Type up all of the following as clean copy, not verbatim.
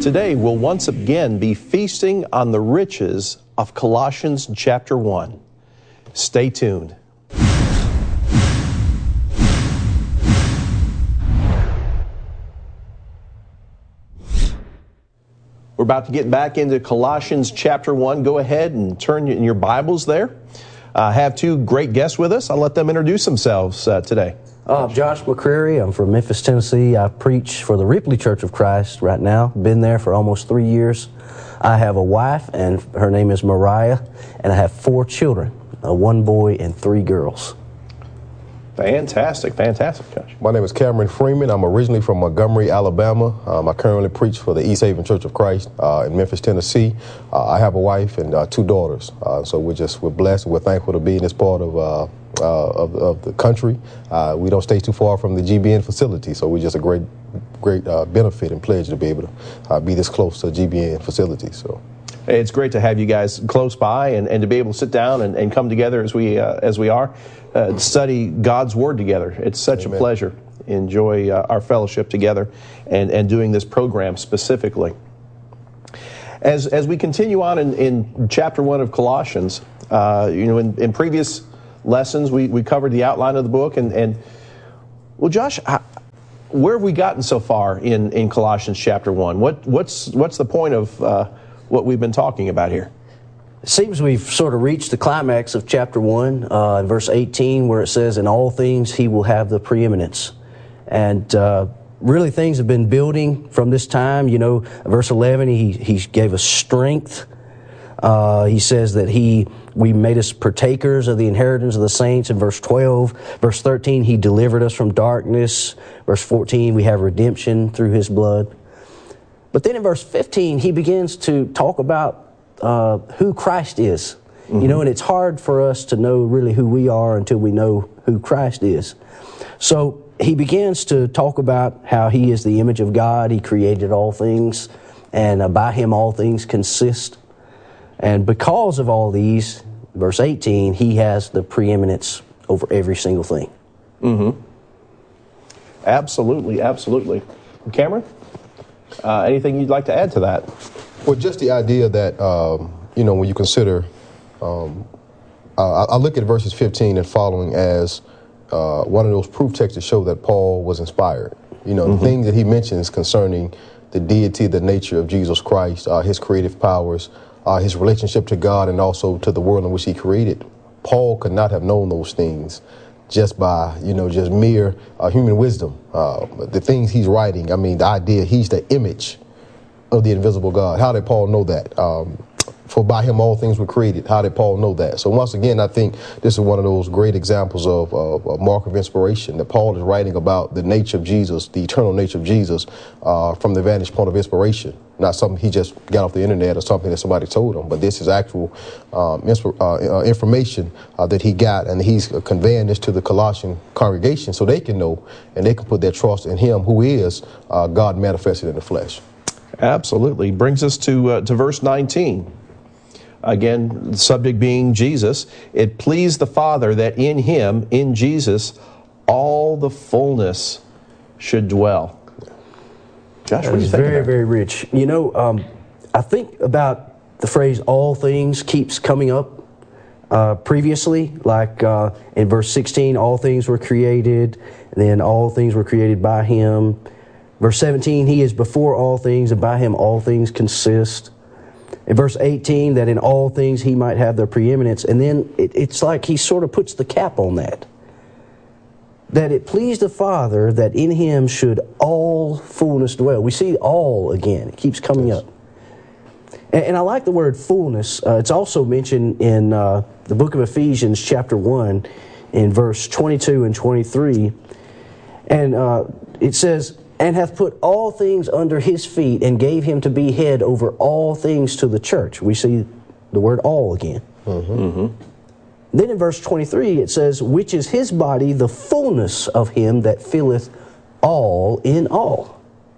Today, we'll once again be feasting on the riches of Colossians chapter 1. Stay tuned. We're about to get back into Colossians chapter 1. Go ahead and turn in your Bibles there. I have two great guests with us. I'll let them introduce themselves today. I'm Josh McCreary. I'm from Memphis, Tennessee. I preach for the Ripley Church of Christ right now. Been there for almost 3 years. I have a wife, and her name is Mariah, and I have 4 children, 1 boy and 3 girls. Fantastic, Josh. My name is Cameron Freeman. I'm originally from Montgomery, Alabama. I currently preach for the East Haven Church of Christ in Memphis, Tennessee. I have a wife and 2 daughters. So we're blessed and we're thankful to be in this part of the country. We don't stay too far from the GBN facility, so we're just a great benefit and pleasure to be able to be this close to the GBN facility. So. It's great to have you guys close by and to be able to sit down and come together as we are, study God's Word together. It's such Amen. A pleasure. Enjoy our fellowship together and doing this program specifically. As we continue on in chapter 1 of Colossians, in previous lessons we covered the outline of the book and well, Josh, where have we gotten so far in Colossians chapter 1? What's the point of what we've been talking about here? It seems we've sort of reached the climax of chapter 1, in verse 18, where it says, "In all things he will have the preeminence." And really things have been building from this time. Verse 11, he gave us strength. He says that we made us partakers of the inheritance of the saints in verse 12. Verse 13, he delivered us from darkness. Verse 14, we have redemption through his blood. But then in verse 15, he begins to talk about who Christ is. Mm-hmm. And it's hard for us to know really who we are until we know who Christ is. So he begins to talk about how he is the image of God. He created all things, and by him all things consist. And because of all these, verse 18, he has the preeminence over every single thing. Mm-hmm. Absolutely. Cameron? Anything you'd like to add to that? Well, just the idea that, when you consider, I look at verses 15 and following as one of those proof texts to show that Paul was inspired. The things that he mentions concerning the deity, the nature of Jesus Christ, his creative powers, his relationship to God, and also to the world in which he created. Paul could not have known those things just by, just mere human wisdom. The things he's writing, the idea, he's the image of the invisible God. How did Paul know that? For by him all things were created. How did Paul know that? So once again, I think this is one of those great examples of a mark of inspiration, that Paul is writing about the nature of Jesus, the eternal nature of Jesus, from the vantage point of inspiration. Not something he just got off the internet or something that somebody told him, but this is actual information that he got, and he's conveying this to the Colossian congregation so they can know and they can put their trust in him who is God manifested in the flesh. Absolutely. Brings us to verse 19. Again, the subject being Jesus. It pleased the Father that in him, in Jesus, all the fullness should dwell. Josh, what do you think? Very, very rich. I think about the phrase "all things" keeps coming up previously, like in verse 16, all things were created, and then all things were created by him. Verse 17, he is before all things, and by him all things consist. In verse 18, that in all things he might have their preeminence. And then it's like he sort of puts the cap on that. That it pleased the Father that in him should all fullness dwell. We see all again. It keeps coming up. And I like the word fullness. It's also mentioned in the book of Ephesians chapter 1 in verse 22 and 23. And it says, "And hath put all things under his feet, and gave him to be head over all things to the church." We see the word all again. Mm-hmm. Mm-hmm. Then in verse 23 it says, "Which is his body, the fullness of him that filleth all in all."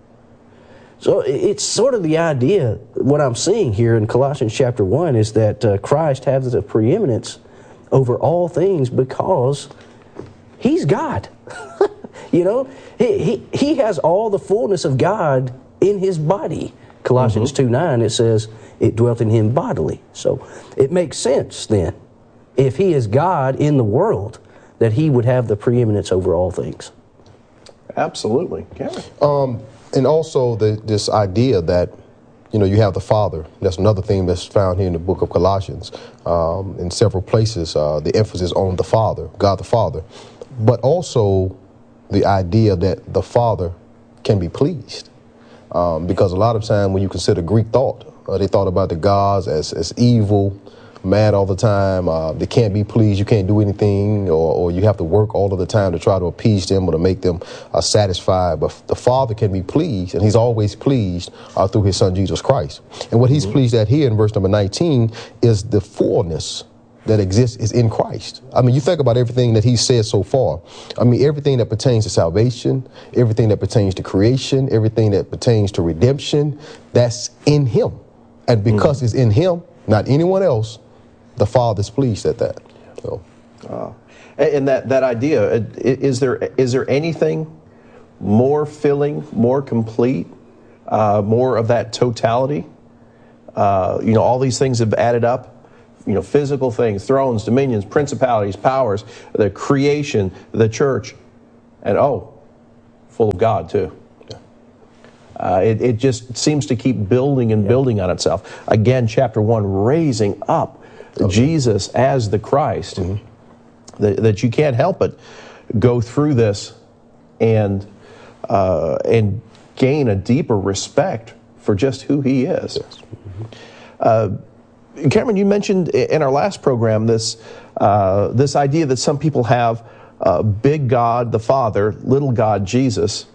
So it's sort of the idea, what I'm seeing here in Colossians chapter 1 is that Christ has the preeminence over all things because he's God. He has all the fullness of God in his body. Colossians 2:9, it says it dwelt in him bodily. So it makes sense then, if he is God in the world, that he would have the preeminence over all things. Absolutely. Cameron? And also this idea that, you have the Father. That's another thing that's found here in the book of Colossians. In several places, the emphasis on the Father, God the Father. But also the idea that the Father can be pleased. Because a lot of time when you consider Greek thought, they thought about the gods as evil, mad all the time. They can't be pleased. You can't do anything, or you have to work all of the time to try to appease them or to make them satisfied. But the Father can be pleased, and he's always pleased through his Son, Jesus Christ. And what he's pleased at here in verse number 19 is the fullness that exists is in Christ. I mean, you think about everything that he said so far. I mean, everything that pertains to salvation, everything that pertains to creation, everything that pertains to redemption, that's in him. And because it's in him, not anyone else, the Father's pleased at that. So. And that idea, is there anything more filling, more complete, more of that totality? All these things have added up. Physical things, thrones, dominions, principalities, powers, the creation, the church, and full of God too. It just seems to keep building and building on itself. Again, chapter 1, raising up Jesus as the Christ, that you can't help but go through this and gain a deeper respect for just who he is. Yes. Cameron, you mentioned in our last program this idea that some people have big God, the Father, little God, Jesus.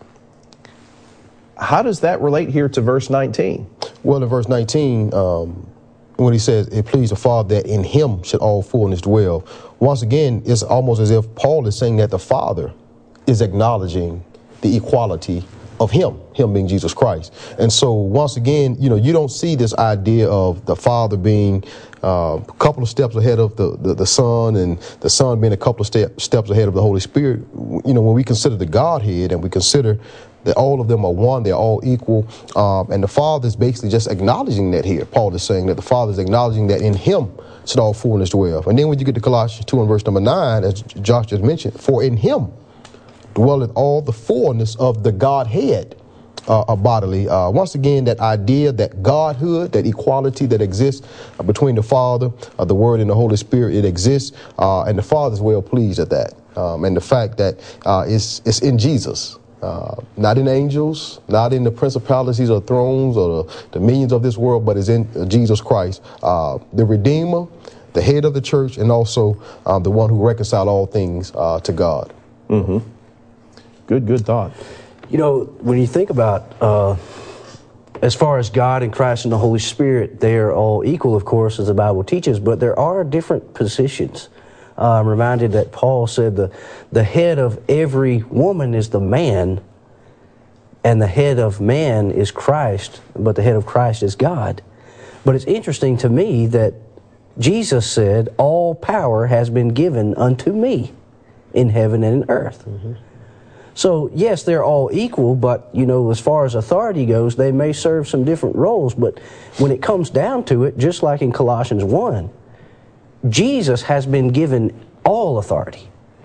How does that relate here to verse 19? Well, in verse 19, when he says, it pleased the Father that in him should all fullness dwell, once again, it's almost as if Paul is saying that the Father is acknowledging the equality of him being Jesus Christ. And so once again, you don't see this idea of the Father being a couple of steps ahead of the Son, and the Son being a couple of steps ahead of the Holy Spirit. When we consider the Godhead and we consider that all of them are one, they're all equal, and the Father is basically just acknowledging that here. Paul is saying that the Father is acknowledging that in him should all fullness dwell. And then when you get to Colossians 2 and verse number 9, as Josh just mentioned, for in him dwelleth all the fullness of the Godhead bodily. Once again, that idea, that Godhood, that equality that exists between the Father, the Word, and the Holy Spirit, it exists, and the Father is well pleased at that. And the fact that it's in Jesus, not in angels, not in the principalities or thrones or the dominions of this world, but is in Jesus Christ, the Redeemer, the head of the church, and also the one who reconciled all things to God. Mm-hmm. Good thought. When you think about, as far as God and Christ and the Holy Spirit, they're all equal, of course, as the Bible teaches, but there are different positions. I'm reminded that Paul said the head of every woman is the man, and the head of man is Christ, but the head of Christ is God. But it's interesting to me that Jesus said, all power has been given unto me in heaven and in earth. Mm-hmm. So, yes, they're all equal, but, as far as authority goes, they may serve some different roles. But when it comes down to it, just like in Colossians 1, Jesus has been given all authority.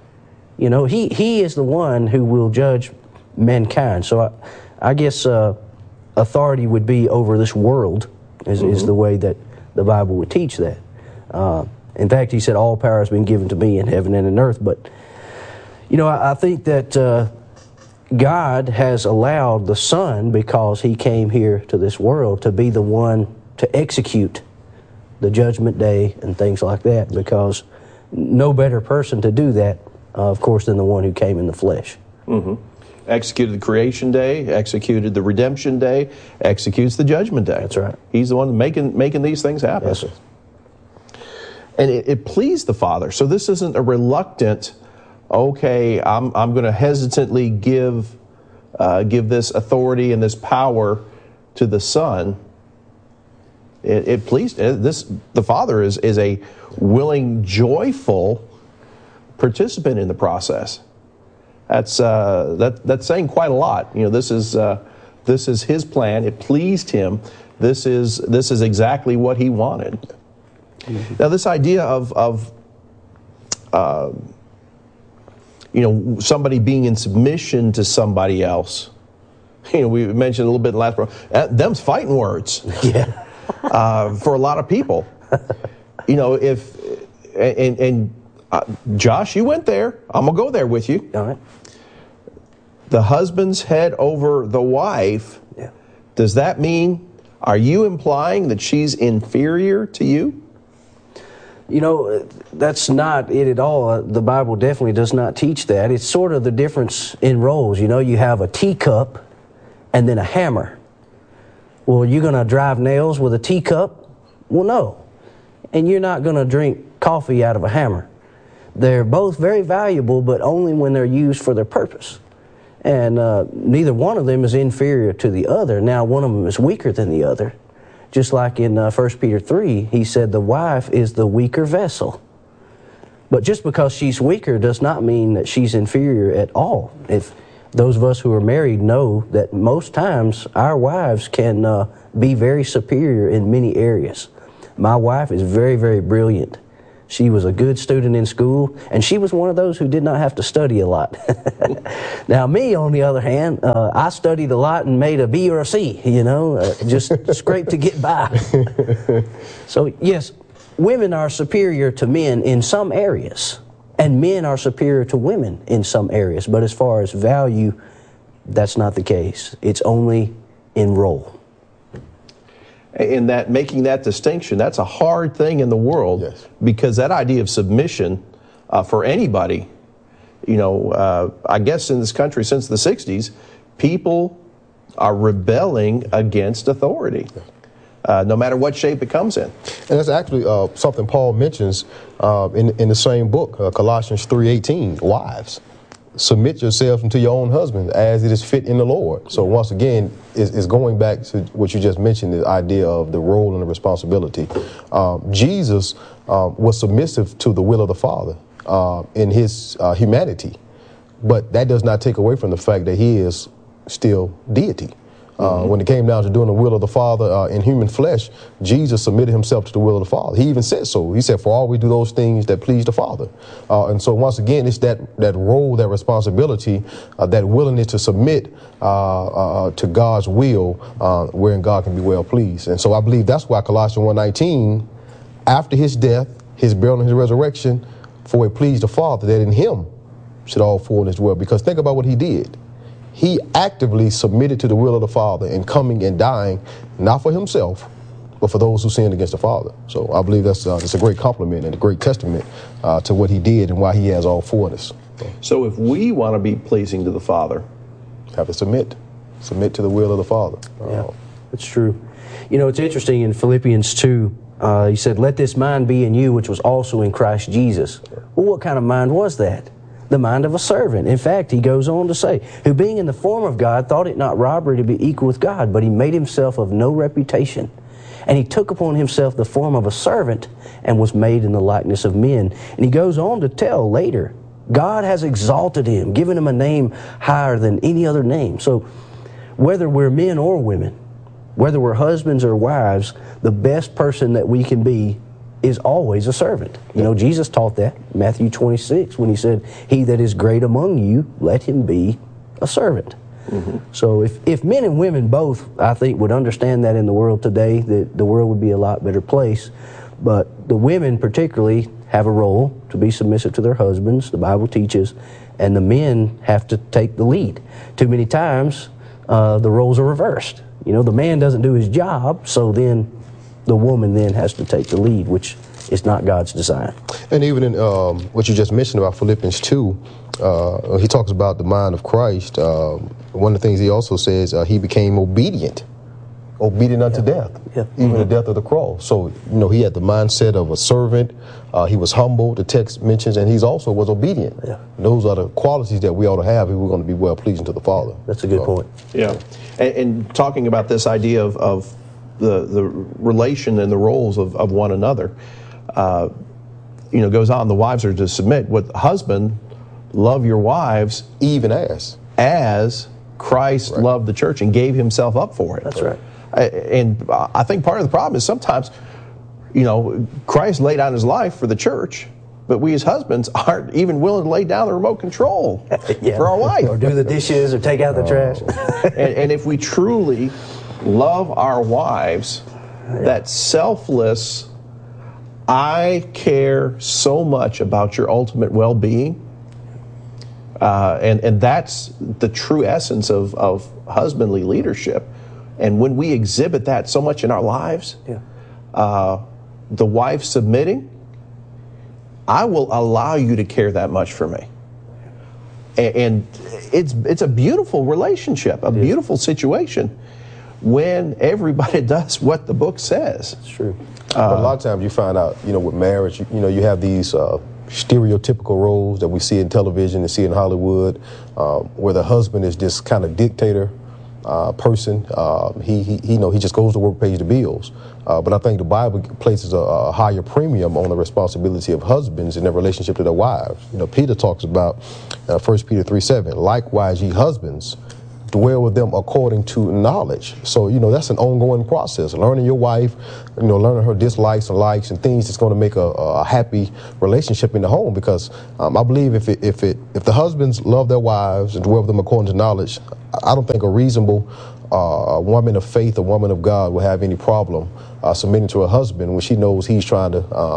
He is the one who will judge mankind. So I guess authority would be over this world, is the way that the Bible would teach that. In fact, he said, all power has been given to me in heaven and in earth. But, I think that God has allowed the Son, because he came here to this world, to be the one to execute the judgment day and things like that, because no better person to do that, of course, than the one who came in the flesh. Mm-hmm. Executed the creation day, executed the redemption day, executes the judgment day. That's right. He's the one making these things happen. Yes, sir. And it pleased the Father. So this isn't a reluctant, okay, I'm going to hesitantly give this authority and this power to the Son. It pleased the Father is a willing, joyful participant in the process. That's saying quite a lot. This is This is His plan. It pleased Him. This is exactly what He wanted. Mm-hmm. Now, this idea of somebody being in submission to somebody else. We mentioned a little bit in the last program. Them's fighting words. Yeah. For a lot of people. Josh, you went there. I'm gonna go there with you. All right. The husband's head over the wife. Yeah. Does that mean? Are you implying that she's inferior to you? That's not it at all. The Bible definitely does not teach that. It's sort of the difference in roles. You have a teacup and then a hammer. Well, are you going to drive nails with a teacup? Well, no. And you're not going to drink coffee out of a hammer. They're both very valuable, but only when they're used for their purpose. And neither one of them is inferior to the other. Now, one of them is weaker than the other. Just like in 1 Peter 3, he said the wife is the weaker vessel. But just because she's weaker does not mean that she's inferior at all. If those of us who are married know that most times our wives can be very superior in many areas. My wife is very, very brilliant. She was a good student in school, and she was one of those who did not have to study a lot. Now, me, on the other hand, I studied a lot and made a B or a C, just scraped to get by. So, yes, women are superior to men in some areas, and men are superior to women in some areas. But as far as value, that's not the case. It's only in role. In that, making that distinction, that's a hard thing in the world. Yes. Because that idea of submission for anybody, I guess in this country since the 60s, people are rebelling against authority, no matter what shape it comes in. And that's actually something Paul mentions in the same book, Colossians 3:18, wives. Submit yourselves unto your own husband as it is fit in the Lord. So once again, it's going back to what you just mentioned, the idea of the role and the responsibility. Jesus was submissive to the will of the Father in his humanity, but that does not take away from the fact that he is still deity. When it came down to doing the will of the Father in human flesh, Jesus submitted himself to the will of the Father. He even said so. He said, for all we do those things that please the Father. And so once again, it's that role, that responsibility, that willingness to submit to God's will, wherein God can be well pleased. And so I believe that's why Colossians 1:19, after his death, his burial and his resurrection, for it pleased the Father that in him should all fullness dwell. Because think about what he did. He actively submitted to the will of the Father in coming and dying, not for himself, but for those who sinned against the Father. So I believe that's a great compliment and a great testament to what he did and why he has all fullness. So if we want to be pleasing to the Father, have to submit to the will of the Father. Yeah, that's true. It's interesting in Philippians 2, he said, let this mind be in you, which was also in Christ Jesus. Well, what kind of mind was that? The mind of a servant. In fact, he goes on to say, who being in the form of God, thought it not robbery to be equal with God, but he made himself of no reputation. And he took upon himself the form of a servant and was made in the likeness of men. And he goes on to tell later, God has exalted him, given him a name higher than any other name. So whether we're men or women, whether we're husbands or wives, the best person that we can be is always a servant. Jesus taught that, Matthew 26, when he said, he that is great among you, let him be a servant. Mm-hmm. So if men and women both, I think, would understand that in the world today, the world would be a lot better place. But the women particularly have a role to be submissive to their husbands, the Bible teaches, and the men have to take the lead. Too many times, the roles are reversed. The man doesn't do his job, so then the woman then has to take the lead, which is not God's design. And even in what you just mentioned about Philippians 2, he talks about the mind of Christ. One of the things he also says, he became obedient unto death, even the death of the cross. So, he had the mindset of a servant. He was humble, the text mentions, and he also was obedient. Yeah. Those are the qualities that we ought to have if we're going to be well pleasing to the Father. That's a good point. Yeah. And talking about this idea of the relation and the roles of one another, goes on. The wives are to submit. With husband, love your wives even as Christ loved the church and gave himself up for it. That's right. And I think part of the problem is sometimes, Christ laid down his life for the church, but we as husbands aren't even willing to lay down the remote control for our wife. Or do the dishes or take out the trash. And if we truly love our wives, that selfless, I care so much about your ultimate well-being, and that's the true essence of husbandly leadership. And when we exhibit that so much in our lives, the wife submitting, I will allow you to care that much for me. And it's a beautiful relationship, a beautiful situation when everybody does what the book says. It's true. But a lot of times you find out, with marriage, you have these stereotypical roles that we see in television and see in Hollywood, where the husband is this kind of dictator person. He just goes to work, pays the bills. But I think the Bible places a higher premium on the responsibility of husbands in their relationship to their wives. Peter talks about 1 Peter 3:7. Likewise, ye husbands, dwell with them according to knowledge. So, that's an ongoing process. Learning your wife, learning her dislikes and likes and things that's going to make a happy relationship in the home. Because I believe if the husbands love their wives and dwell with them according to knowledge, I don't think a reasonable woman of faith, a woman of God, will have any problem submitting to her husband when she knows he's trying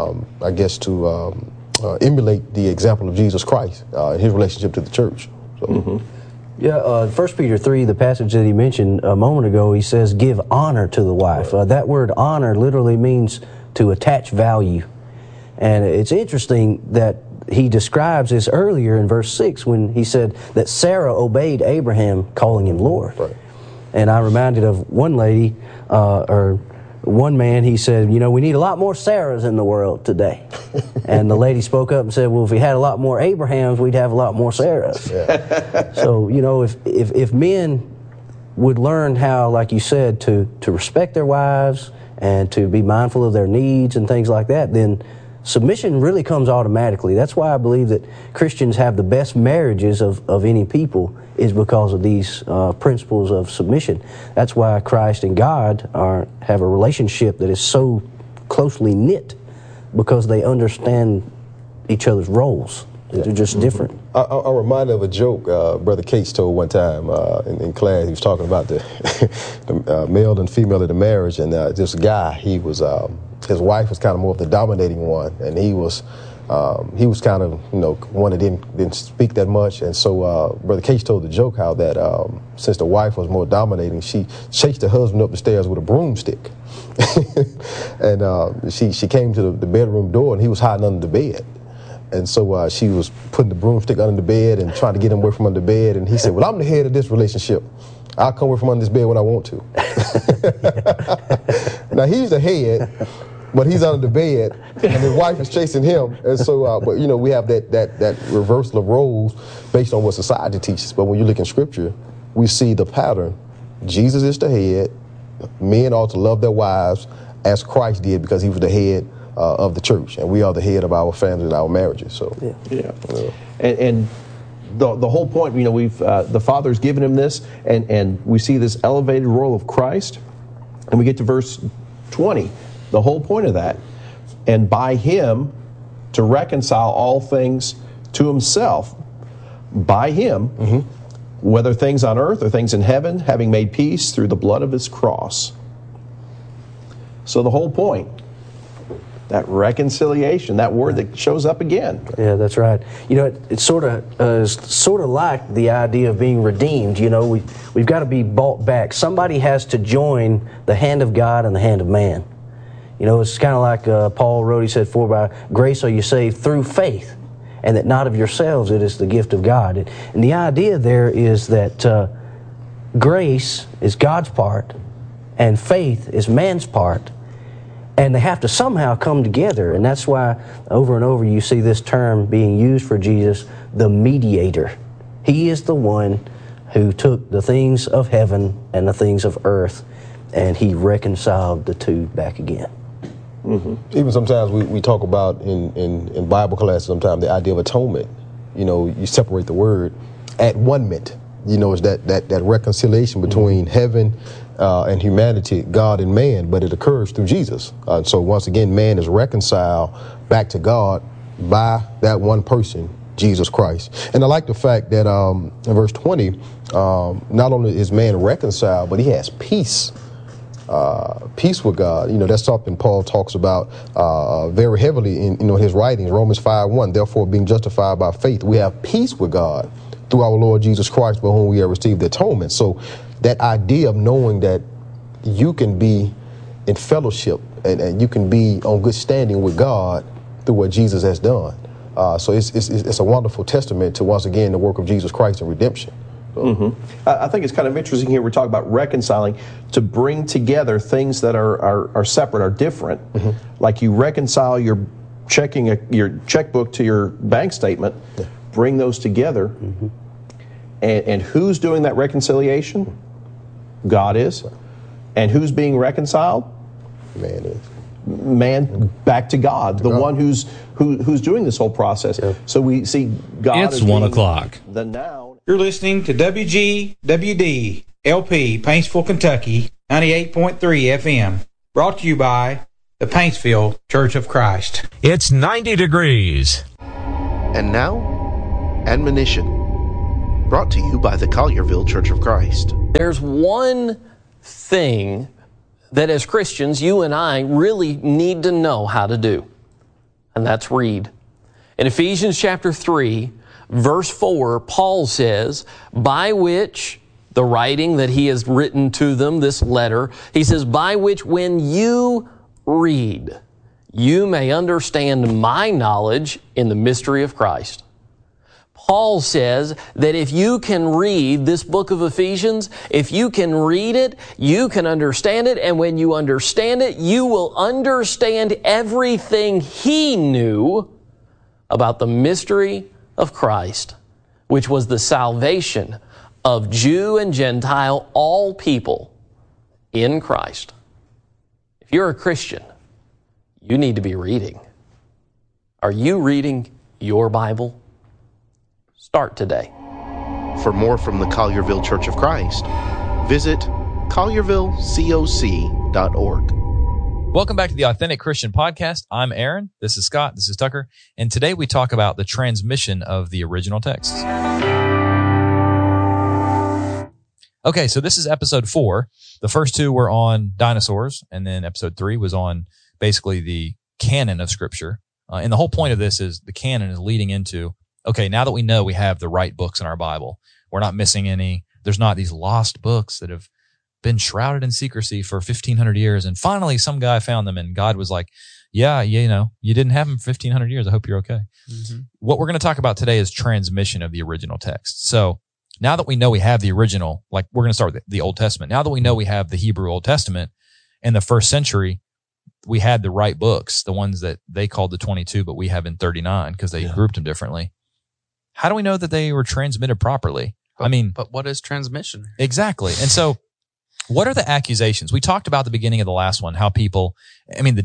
to, emulate the example of Jesus Christ in his relationship to the church. So. Yeah, 1 Peter 3, the passage that he mentioned a moment ago, he says, give honor to the wife. That word honor literally means to attach value. And it's interesting that he describes this earlier in verse 6 when he said that Sarah obeyed Abraham, calling him Lord. Right. And I reminded of one lady, or one man, he said, we need a lot more Sarahs in the world today. And the lady spoke up and said, well, if we had a lot more Abrahams, we'd have a lot more Sarahs. Yeah. So, if men would learn how, like you said, to respect their wives and to be mindful of their needs and things like that, then submission really comes automatically. That's why I believe that Christians have the best marriages of any people, is because of these principles of submission. That's why Christ and God have a relationship that is so closely knit, because they understand each other's roles. They're just different. I'm reminded of a joke Brother Cates told one time in class. He was talking about the male and female of the marriage, and this guy, his wife was kind of more of the dominating one, and he was kind of one that didn't speak that much. And so Brother Cates told the joke how that since the wife was more dominating, she chased her husband up the stairs with a broomstick. And she came to the bedroom door, and he was hiding under the bed. And so she was putting the broomstick under the bed and trying to get him away from under the bed. And he said, well, I'm the head of this relationship. I'll come away from under this bed when I want to. Now, he's the head, but he's under the bed, and his wife is chasing him. And so, but we have that reversal of roles based on what society teaches. But when you look in Scripture, we see the pattern. Jesus is the head. Men ought to love their wives as Christ did, because he was the head of the church, and we are the head of our families and our marriages. So, And the whole point, we've the Father's given him this, and we see this elevated role of Christ, and we get to verse 20. The whole point of that, and by him to reconcile all things to himself, by him, whether things on earth or things in heaven, having made peace through the blood of his cross. So the whole point, that reconciliation, that word that shows up again. Yeah, that's right. It's sort of like the idea of being redeemed. We've got to be bought back. Somebody has to join the hand of God and the hand of man. It's kind of like Paul wrote. He said, "For by grace are you saved through faith, and that not of yourselves; it is the gift of God." And the idea there is that grace is God's part, and faith is man's part. And they have to somehow come together. And that's why over and over you see this term being used for Jesus, the mediator. He is the one who took the things of heaven and the things of earth, and he reconciled the two back again. Even sometimes we talk about in Bible class sometimes the idea of atonement. You separate the word at one-ment. is that reconciliation between heaven and humanity, God and man, but it occurs through Jesus. So once again, man is reconciled back to God by that one person, Jesus Christ. And I like the fact that in verse 20, not only is man reconciled, but he has peace. Peace with God. That's something Paul talks about very heavily in his writings. Romans 5:1. Therefore, being justified by faith, we have peace with God through our Lord Jesus Christ, by whom we have received the atonement. So that idea of knowing that you can be in fellowship and you can be on good standing with God through what Jesus has done. So it's a wonderful testament to, once again, the work of Jesus Christ in redemption. I think it's kind of interesting here. We're talking about reconciling, to bring together things that are separate, are different. Like you reconcile your checkbook to your bank statement, bring those together. And who's doing that reconciliation? God is. And who's being reconciled? Man is. Man back to God, the one who's doing this whole process. So we see God. It's 1 o'clock. The noun. You're listening to WGWD LP, Paintsville, Kentucky, 98.3 FM. Brought to you by the Paintsville Church of Christ. It's 90 degrees. And now, admonition. Brought to you by the Collierville Church of Christ. There's one thing that as Christians, you and I really need to know how to do, and that's read. In Ephesians chapter 3, verse 4, Paul says, by which, the writing that he has written to them, this letter, he says, by which when you read, you may understand my knowledge in the mystery of Christ. Paul says that if you can read this book of Ephesians, if you can read it, you can understand it, and when you understand it, you will understand everything he knew about the mystery of Christ, which was the salvation of Jew and Gentile, all people in Christ. If you're a Christian, you need to be reading. Are you reading your Bible? Start today. For more from the Collierville Church of Christ, visit colliervillecoc.org. Welcome back to the Authentic Christian Podcast. I'm Aaron. This is Scott. This is Tucker. And today we talk about the transmission of the original texts. Okay, so this is episode 4. The first 2 were on dinosaurs, and then episode 3 was on basically the canon of Scripture. And the whole point of this is the canon is leading into, okay, now that we know we have the right books in our Bible, we're not missing any. There's not these lost books that have been shrouded in secrecy for 1,500 years. And finally, some guy found them, and God was like, yeah, you didn't have them for 1,500 years. I hope you're okay. What we're going to talk about today is transmission of the original text. So now that we know we have the original, like we're going to start with the Old Testament. Now that we know we have the Hebrew Old Testament, in the first century, we had the right books, the ones that they called the 22, but we have in 39 because they grouped them differently. How do we know that they were transmitted properly? But what is transmission? Exactly. And so what are the accusations? We talked about at the beginning of the last one, how the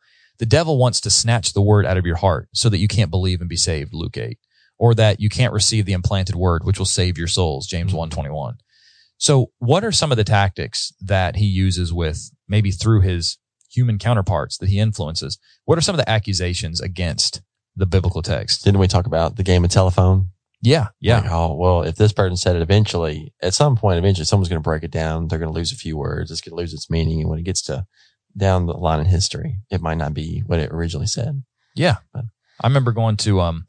devil wants to snatch the word out of your heart so that you can't believe and be saved, Luke 8, or that you can't receive the implanted word, which will save your souls, James 1:21. So what are some of the tactics that he uses with, maybe through his human counterparts that he influences? What are some of the accusations against the biblical text? Didn't we talk about the game of telephone? Yeah. Like, oh, well, if this person said it at some point, someone's going to break it down. They're going to lose a few words. It's going to lose its meaning. And when it gets to down the line in history, it might not be what it originally said. Yeah. But I remember going to, when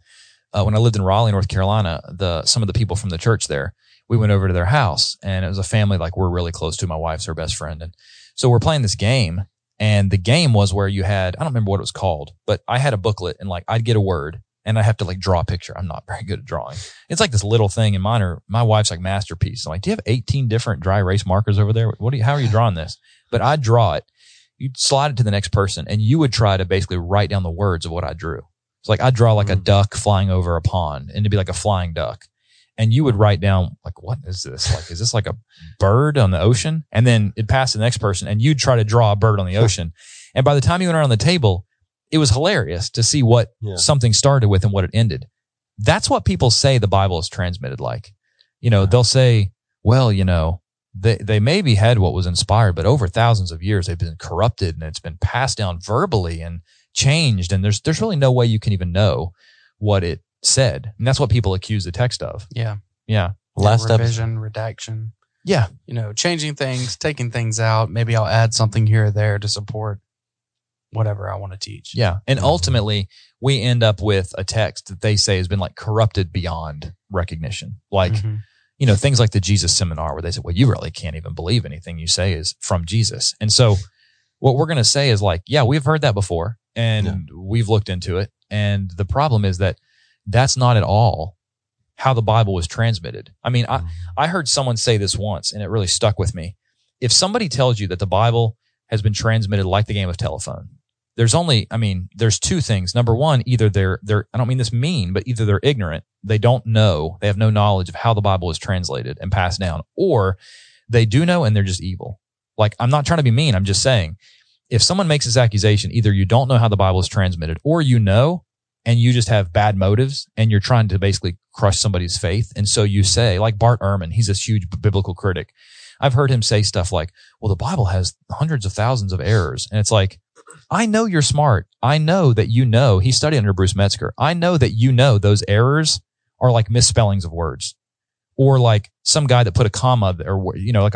I lived in Raleigh, North Carolina, some of the people from the church there, we went over to their house, and it was a family like we're really close to. My wife's her best friend. And so we're playing this game, and the game was where you had, I don't remember what it was called, but I had a booklet, and like I'd get a word, and I have to like draw a picture. I'm not very good at drawing. It's like this little thing, and my wife's like masterpiece. I'm like, do you have 18 different dry erase markers over there? How are you drawing this? But I'd draw it. You'd slide it to the next person, and you would try to basically write down the words of what I drew. It's like I'd draw like a duck flying over a pond, and it'd be like a flying duck. And you would write down, like, what is this? Like, is this like a bird on the ocean? And then it'd pass to the next person, and you'd try to draw a bird on the ocean. And by the time you went around the table, it was hilarious to see what something started with and what it ended. That's what people say the Bible is transmitted like. They'll say, well, they maybe had what was inspired, but over thousands of years, they've been corrupted and it's been passed down verbally and changed. And there's really no way you can even know what it said. And that's what people accuse the text of. Yeah. Yeah. Revision, redaction. Yeah. Changing things, taking things out. Maybe I'll add something here or there to support whatever I want to teach. Yeah. And ultimately, we end up with a text that they say has been like corrupted beyond recognition. Like, things like the Jesus Seminar where they say, well, you really can't even believe anything you say is from Jesus. And so what we're going to say is like, yeah, we've heard that before and we've looked into it. And the problem is that that's not at all how the Bible was transmitted. I mean, I heard someone say this once and it really stuck with me. If somebody tells you that the Bible has been transmitted like the game of telephone, there's two things. Number one, either they're I don't mean this mean, but either they're ignorant, they don't know, they have no knowledge of how the Bible is translated and passed down, or they do know and they're just evil. Like, I'm not trying to be mean, I'm just saying, if someone makes this accusation, either you don't know how the Bible is transmitted, or and you just have bad motives and you're trying to basically crush somebody's faith. And so you say, like Bart Ehrman, he's this huge biblical critic. I've heard him say stuff like, well, the Bible has hundreds of thousands of errors. And it's like, I know you're smart. I know that he studied under Bruce Metzger. I know that those errors are like misspellings of words, or like some guy that put a comma or, like